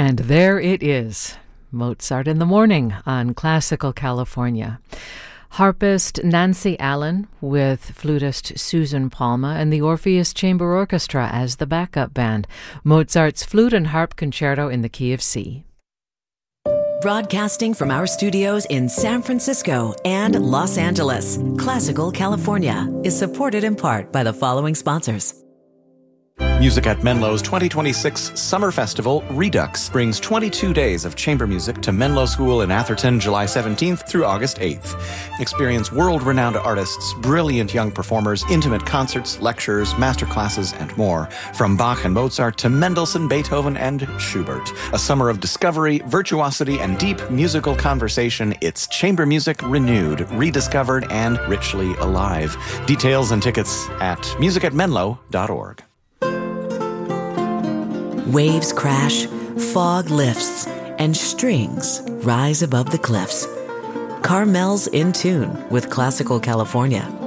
And there it is, Mozart in the Morning on Classical California. Harpist Nancy Allen with flutist Susan Palma and the Orpheus Chamber Orchestra as the backup band. Mozart's Flute and Harp Concerto in the key of C. Broadcasting from our studios in San Francisco and Los Angeles, Classical California is supported in part by the following sponsors. Music at Menlo's 2026 Summer Festival, Redux, brings 22 days of chamber music to Menlo School in Atherton, July 17th through August 8th. Experience world-renowned artists, brilliant young performers, intimate concerts, lectures, masterclasses, and more. From Bach and Mozart to Mendelssohn, Beethoven, and Schubert. A summer of discovery, virtuosity, and deep musical conversation. It's chamber music renewed, rediscovered, and richly alive. Details and tickets at musicatmenlo.org. Waves crash, fog lifts, and strings rise above the cliffs. Carmel's in tune with Classical California.